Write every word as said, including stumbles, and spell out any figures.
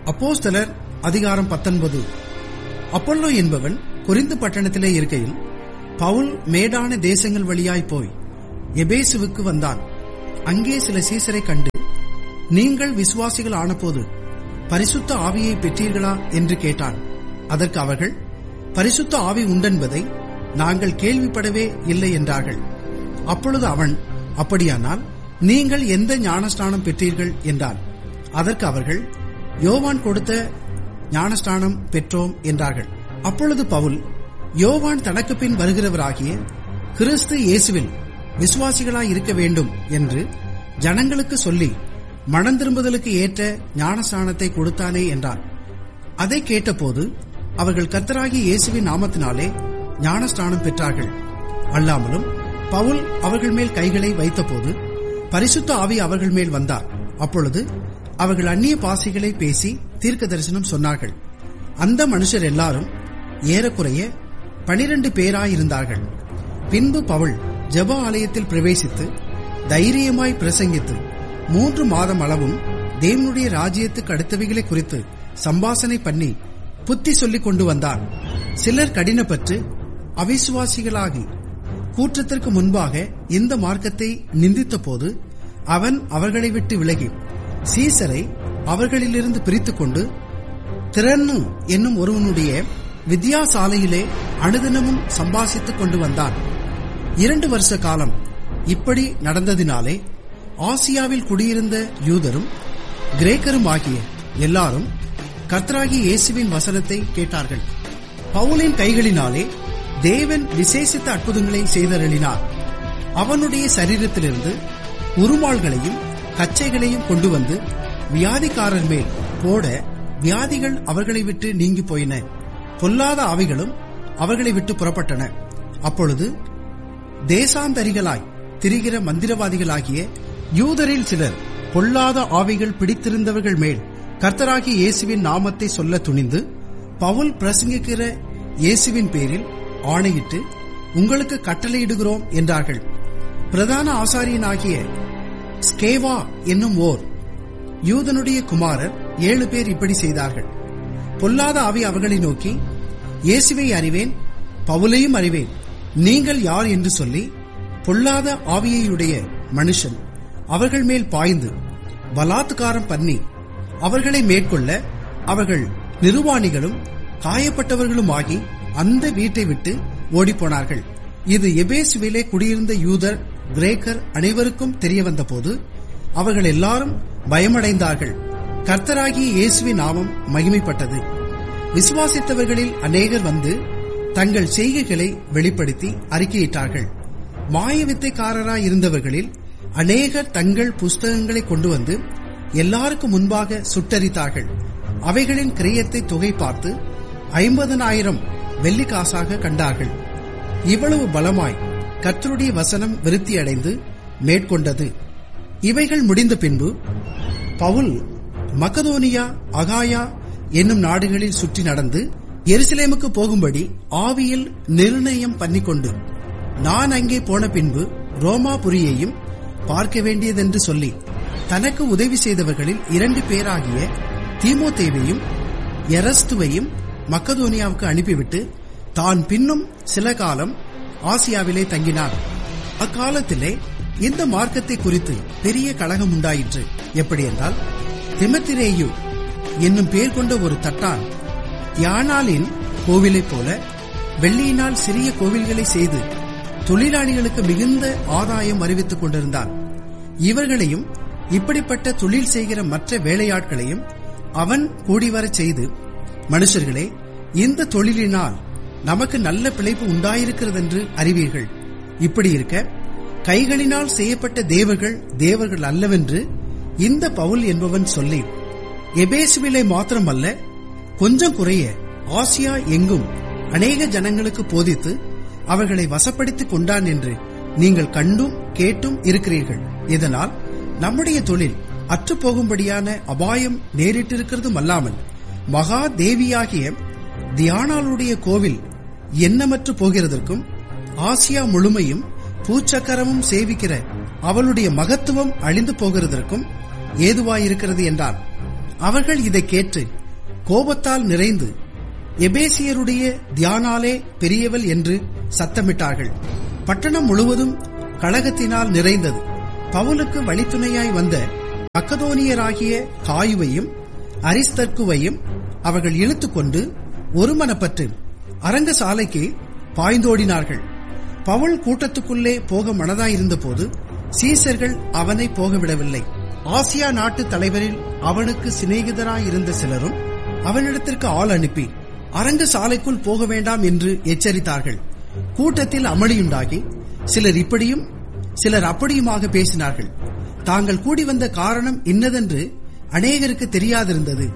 அப்போஸ்தலர் அதிகாரம் பத்தொன்பது. அப்பொல்லோ என்பவன் கொரிந்து பட்டணத்திலே இருக்கையில் பவுல் மேடான தேசங்கள் வழியாய் போய் எபேசுவுக்கு வந்தான். அங்கே சில சீசரை கண்டு, நீங்கள் விசுவாசிகள் ஆனபோது பரிசுத்த ஆவியை பெற்றீர்களா என்று கேட்டான். அதற்கு அவர்கள், பரிசுத்த ஆவி உண்டென்பதை நாங்கள் கேள்விப்படவே இல்லை என்றார்கள். அப்பொழுது அவன், அப்படியானால் நீங்கள் எந்த ஞானஸ்நானம் பெற்றீர்கள் என்றான். அதற்கு அவர்கள், யோவான் கொடுத்த ஞானஸ்நானம் பெற்றோம் என்றார்கள். அப்பொழுது பவுல், யோவான் தனக்கு பின் வருகிறவராகிய கிறிஸ்து இயேசுவில் விசுவாசிகளாய் இருக்க வேண்டும் என்று ஜனங்களுக்கு சொல்லி மனம் திரும்புதலுக்கு ஏற்ற ஞானஸ்நானத்தை கொடுத்தானே என்றான். அதை கேட்டபோது அவர்கள் கர்த்தராகிய இயேசுவின் நாமத்தினாலே ஞானஸ்நானம் பெற்றார்கள். அல்லாமலும் பவுல் அவர்கள் மேல் கைகளை வைத்தபோது பரிசுத்த ஆவி அவர்கள் மேல் வந்தார். அப்பொழுது அவர்கள் அந்நிய பாஷைகளை பேசி தீர்க்க தரிசனம் சொன்னார்கள். அந்த மனுஷர் எல்லாரும் ஏறக்குறைய பனிரண்டு பேராயிருந்தார்கள். பின்பு பவுல் ஜெப ஆலயத்தில் பிரவேசித்து தைரியமாய் பிரசங்கித்து மூன்று மாதம் அளவும் தேவனுடைய ராஜ்யத்துக்கு அடுத்தவைகளை குறித்து சம்பாசனை பண்ணி புத்தி சொல்லிக் கொண்டு வந்தார். சிலர் கடினப்பட்டு அவிசுவாசிகளாகி கூற்றத்திற்கு முன்பாக இந்த மார்க்கத்தை நிந்தித்த போது அவன் அவர்களை விட்டு விலகி சீசரை அவர்களிலிருந்து பிரித்துக் கொண்டு திறன்னு என்னும் ஒருவனுடைய வித்யாசாலையிலே அனுதினமும் சம்பாசித்துக் கொண்டு வந்தான். இரண்டு வருஷ காலம் இப்படி நடந்ததினாலே ஆசியாவில் குடியிருந்த யூதரும் கிரேக்கரும் ஆகிய எல்லாரும் கர்த்தராகிய இயேசுவின் வசனத்தை கேட்டார்கள். பவுலின் கைகளினாலே தேவன் விசேஷித்த அற்புதங்களை செய்தருளினார். அவனுடைய சரீரத்திலிருந்து உருமாள்களையும் கச்சைகளையும் கொண்டு வந்து வியாதிக்காரர் மேல் போட வியாதிகள் அவர்களை விட்டு நீங்கி போயின. பொல்லாத ஆவிகளும் அவர்களை விட்டு புறப்பட்டன. அப்பொழுது தேசாந்தரிகளாய் திரிகிற மந்திரவாதிகளாகிய யூதரில் சிலர் பொல்லாத ஆவிகள் பிடித்திருந்தவர்கள் மேல் கர்த்தராகிய இயேசுவின் நாமத்தை சொல்ல துணிந்து பவுல் பிரசங்கிக்கிற இயேசுவின் பேரில் ஆணையிட்டு உங்களுக்கு கட்டளையிடுகிறோம் என்றார்கள். பிரதான ஆசாரியனாகிய ஸ்கேவா என்னும் ஓர் யூதனுடைய குமாரர் ஏழு பேர் இப்படி செய்தார்கள். பொல்லாத ஆவி அவர்களை நோக்கி, இயேசுவை அறிவேன், பவுலையும் அறிவேன், நீங்கள் யார் என்று சொல்லி பொல்லாத ஆவியையுடைய மனுஷன் அவர்கள் மேல் பாய்ந்து பலாத்காரம் பண்ணி அவர்களை மேற்கொள்ள அவர்கள் நிர்வாணிகளும் காயப்பட்டவர்களும் ஆகி அந்த வீட்டை விட்டு ஓடிப்போனார்கள். இது எபேசுவிலே குடியிருந்த யூதர் கிரேக்கர் அனைவருக்கும் தெரிய வந்த போது அவர்கள் எல்லாரும் பயமடைந்தார்கள். கர்த்தராகிய இயேசுவின் நாமம் மகிமைப்பட்டது. விசுவாசித்தவர்களில் அநேகர் வந்து தங்கள் செய்கைகளை வெளிப்படுத்தி அறிக்கையிட்டார்கள். மாய வித்தைக்காரராய் இருந்தவர்களில் அநேகர் தங்கள் புஸ்தகங்களை கொண்டு வந்து எல்லாருக்கும் முன்பாக சுட்டரித்தார்கள். அவைகளின் கிரயத்தை தொகை பார்த்து ஐம்பதனாயிரம் வெள்ளிக்காசாக கண்டார்கள். இவ்வளவு பலமாய் கர்த்தருடைய வசனம் விருத்தியடைந்து மேற்கொண்டது. இவைகள் முடிந்த பின்பு பவுல் மக்கதோனியா, அகாயா என்னும் நாடுகளில் சுற்றி நடந்து எருசலேமுக்கு போகும்படி ஆவியில் நிர்ணயம் பண்ணிக்கொண்டு, நான் அங்கே போன பின்பு ரோமாபுரியையும் பார்க்க வேண்டியதென்று சொல்லி தனக்கு உதவி செய்தவர்களில் இரண்டு பேராகிய தீமோத்தேவையும் எரஸ்துவையும் மக்கதோனியாவுக்கு அனுப்பிவிட்டு தான் பின்னும் சில காலம் ஆசியாவிலே தங்கினார். அக்காலத்திலே இந்த மார்க்கத்தை குறித்து பெரிய கலகம் உண்டாயிற்று. எப்படி என்றால், திமத்திரேயு என்னும் பெயர் கொண்ட ஒரு தட்டான் தியானாலின் கோவிலைப் போல வெள்ளியினால் சிறிய கோவில்களை செய்து தொழிலாளிகளுக்கு மிகுந்த ஆதாயம் அறிவித்துக் கொண்டிருந்தான். இவர்களையும் இப்படிப்பட்ட தொழில் செய்கிற மற்ற வேலையாட்களையும் அவன் கூடிவரச் செய்து, மனுஷர்களே, இந்த தொழிலினால் நமக்கு நல்ல பிழைப்பு உண்டாயிருக்கிறதென்று அறிவீர்கள். இப்படி இருக்க கைகளினால் செய்யப்பட்ட தேவர்கள் தேவர்கள் அல்லவென்று இந்த பவுல் என்பவன் சொல்லி எபேசுவிலே மாத்திரமல்ல, கொஞ்சம் குறைய ஆசியா எங்கும் அநேக ஜனங்களுக்கு போதித்து அவர்களை வசப்படுத்திக் கொண்டான் என்று நீங்கள் கண்டும் கேட்டும் இருக்கிறீர்கள். இதனால் நம்முடைய தொழில் அற்றுப்போகும்படியான அபாயம் நேரிட்டிருக்கிறதும் அல்லாமல் மகா தேவியாகிய தியானாளுடைய கோவில் எண்ணமற்று போகிறதற்கும் ஆசியா முழுமையும் பூச்சக்கரமும் சேவிக்கிற அவளுடைய மகத்துவம் அழிந்து போகிறதற்கும் ஏதுவாயிருக்கிறது என்றான். அவர்கள் இதை கேட்டு கோபத்தால் நிறைந்து, எபேசியருடைய தியானாலே பெரியவள் என்று சத்தமிட்டார்கள். பட்டணம் முழுவதும் கலகத்தினால் நிறைந்தது. பவுலுக்கு வழித்துணையாய் வந்த மக்கதோனியராகிய காயுவையும் அரிஸ்தர்க்குவையும் அவர்கள் இழுத்துக்கொண்டு ஒருமனப்பட்டு அரங்க சாலைக்கு பாய்ந்தோடினார்கள். பவுல் கூட்டத்துக்குள்ளே போக மனதாயிருந்த போது சீசர்கள் அவனை போகவிடவில்லை. ஆசியா நாட்டு தலைவரில் அவனுக்கு சிநேகிதராயிருந்த சிலரும் அவனிடத்திற்கு ஆள் அனுப்பி அரங்க சாலைக்குள் போக வேண்டாம் என்று எச்சரித்தார்கள். கூட்டத்தில் அமளியுண்டாகி சிலர் இப்படியும் சிலர் அப்படியுமாக பேசினார்கள். தாங்கள் கூடி வந்த காரணம் இன்னதென்று அநேகருக்கு தெரியாதிருந்தது.